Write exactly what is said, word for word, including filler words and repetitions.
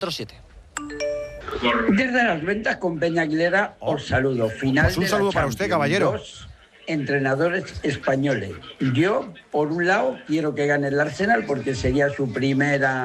siete. Desde las ventas con Peña Aguilera os saludo. Final Pues un de la saludo para usted, Champions. caballero. Dos entrenadores españoles. Yo, por un lado, quiero que gane el Arsenal porque sería su primera